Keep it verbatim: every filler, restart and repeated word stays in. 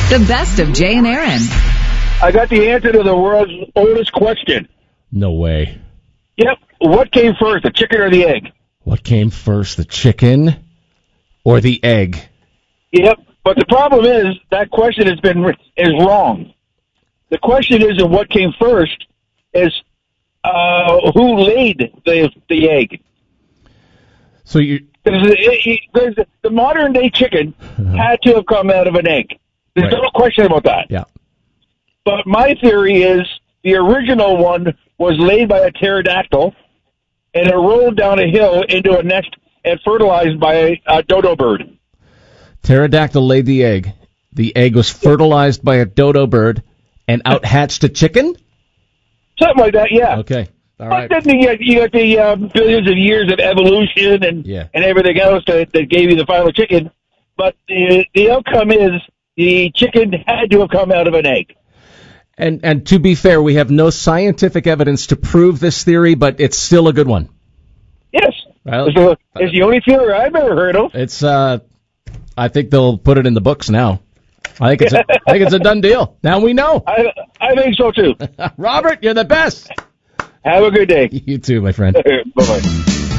The best of Jay and Aaron. I got the answer to the world's oldest question. No way. Yep. What came first, the chicken or the egg? What came first, the chicken or the egg? Yep. But the problem is that question has been is wrong. The question isn't what came first, is uh, who laid the the egg. So you, Because the modern day chicken had to have come out of an egg. There's Right. no question about that. yeah. But my theory is the original one was laid by a pterodactyl, and it rolled down a hill into a nest and fertilized by a, a dodo bird. Pterodactyl laid the egg. The egg was fertilized by a dodo bird and out-hatched a chicken? Something like that, yeah. Okay. All But right. then you got, you got the uh, billions of years of evolution and Yeah. and everything else that, that gave you the final chicken. But the, the outcome is the chicken had to have come out of an egg. And and to be fair, we have no scientific evidence to prove this theory, but it's still a good one. Yes. Well, So it's the only theory I've ever heard of. It's uh, I think they'll put it in the books now. I think it's a, I think it's a done deal. Now we know. I I think so, too. Robert, you're the best. Have a good day. You too, my friend. Bye-bye.